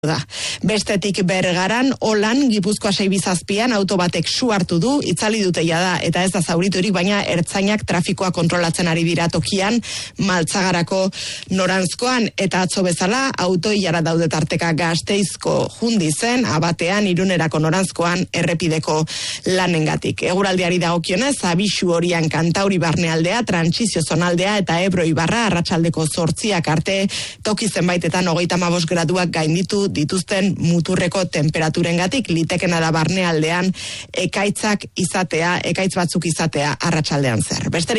da. Bestetik Bergaran, Olan, Gipuzkoa 6-7an auto batek su hartu du, itzali dute jada eta ez da zauriturik, baina ertzainak trafikoa kontrolatzen ari dira tokian, Maltzagarako noranzkoan, eta atzo bezala autoilara daude tarteka Gasteizko Jundizen, Abatean, Irunerako noranzkoan errepideko lanengatik. Eguraldiari dagokionez, abisu horian Kantauri barnealdea, Trantsizio zonaldea eta Ebro ibarra arratsaldeko 8 arte toki zenbaitetan 35 graduak gainditu dituzten muturreko temperaturengatik, litekena da barnealdean ekaitz batzuk izatea arratsaldean zer. Besterik